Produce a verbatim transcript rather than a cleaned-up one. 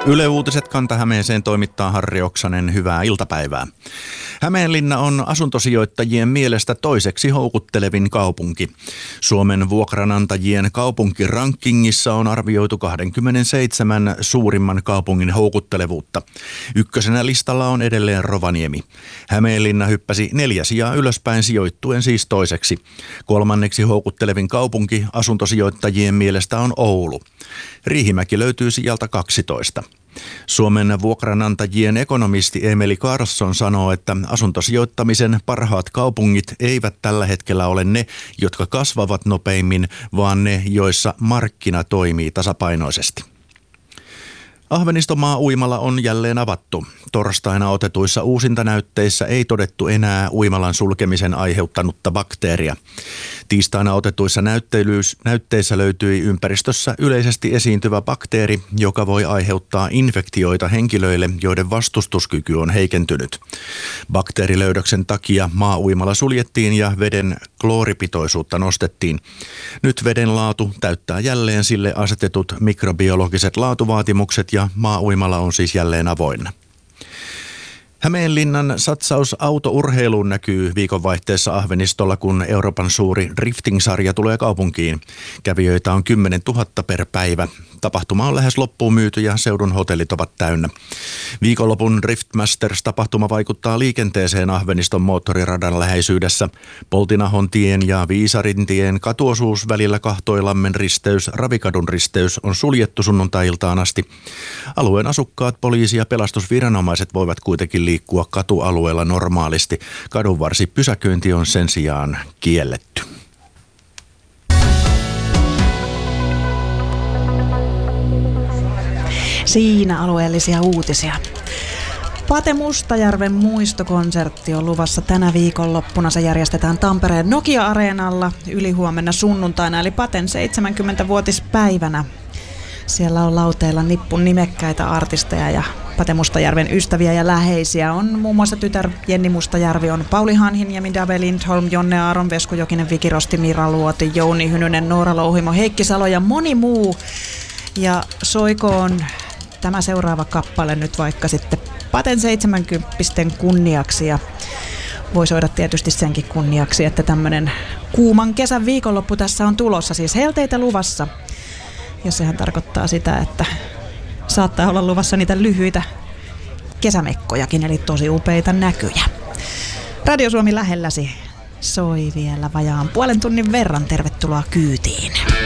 Yle Uutiset Kanta-Hämeeseen toimittaa Harri Oksanen. Hyvää iltapäivää. Hämeenlinna on asuntosijoittajien mielestä toiseksi houkuttelevin kaupunki. Suomen vuokranantajien kaupunkirankingissa on arvioitu kaksikymmentäseitsemän suurimman kaupungin houkuttelevuutta. Ykkösenä listalla on edelleen Rovaniemi. Hämeenlinna hyppäsi neljä sijaa ylöspäin sijoittuen siis toiseksi. Kolmanneksi houkuttelevin kaupunki asuntosijoittajien mielestä on Oulu. Riihimäki löytyy sijalta kaksitoista. Suomen vuokranantajien ekonomisti Emeli Carlson sanoo, että asuntosijoittamisen parhaat kaupungit eivät tällä hetkellä ole ne, jotka kasvavat nopeimmin, vaan ne, joissa markkina toimii tasapainoisesti. Ahveniston maa-uimala on jälleen avattu. Torstaina otetuissa uusintanäytteissä ei todettu enää uimalan sulkemisen aiheuttanutta bakteeria. Tiistaina otetuissa näytteissä löytyi ympäristössä yleisesti esiintyvä bakteeri, joka voi aiheuttaa infektioita henkilöille, joiden vastustuskyky on heikentynyt. Bakteerilöydöksen takia maa-uimala suljettiin ja veden klooripitoisuutta nostettiin. Nyt veden laatu täyttää jälleen sille asetetut mikrobiologiset laatuvaatimukset ja maa-uimala on siis jälleen avoinna. Hämeenlinnan satsaus autourheiluun näkyy viikonvaihteessa Ahvenistolla, kun Euroopan suuri drifting-sarja tulee kaupunkiin. Kävijöitä on kymmenen tuhatta per päivä. Tapahtuma on lähes loppuun myyty ja seudun hotellit ovat täynnä. Viikonlopun Driftmasters-tapahtuma vaikuttaa liikenteeseen Ahveniston moottoriradan läheisyydessä. Poltinahontien ja Viisarintien katuosuus välillä Kahtoilammen risteys, Ravikadun risteys on suljettu sunnuntai-iltaan asti. Alueen asukkaat, poliisi ja pelastusviranomaiset voivat kuitenkin liikkua katualueella normaalisti. Kadunvarsi pysäköinti on sen sijaan kielletty. Siinä alueellisia uutisia. Pate Mustajärven muistokonsertti on luvassa tänä viikonloppuna. Se järjestetään Tampereen Nokia-areenalla ylihuomenna sunnuntaina, eli Paten seitsemänkymmentävuotispäivänä. Siellä on lauteilla nippun nimekkäitä artisteja ja Pate Mustajärven ystäviä ja läheisiä. On muun muassa tytär Jenni Mustajärvi, on Pauli Hanhinniemi, Dave Lindholm, Jonne Aaron, Vesku Jokinen, Viki Rosti, Mira Luoti, Jouni Hynynen, Noora Louhimo, Heikki Salo ja moni muu. Ja soikoon tämä seuraava kappale nyt vaikka sitten Paten seitsemänkymppisten kunniaksi ja voi soida tietysti senkin kunniaksi, että tämmöinen kuuman kesän viikonloppu tässä on tulossa, siis helteitä luvassa. Ja sehän tarkoittaa sitä, että saattaa olla luvassa niitä lyhyitä kesämekkojakin, eli tosi upeita näkyjä. Radio Suomi lähelläsi soi vielä vajaan puolen tunnin verran. Tervetuloa kyytiin.